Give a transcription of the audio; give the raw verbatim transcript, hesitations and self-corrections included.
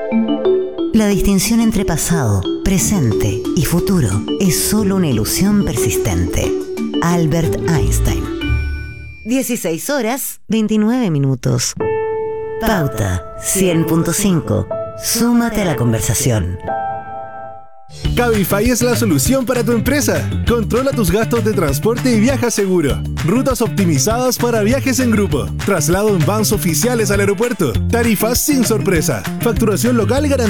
La distinción entre pasado, presente y futuro es solo una ilusión persistente. Albert Einstein. dieciséis horas, veintinueve minutos. Pauta cien punto cinco. Súmate a la conversación. Cabify es la solución para tu empresa. Controla tus gastos de transporte y viaja seguro. Rutas optimizadas para viajes en grupo. Traslado en vans oficiales al aeropuerto. Tarifas sin sorpresa. Facturación local garantizada.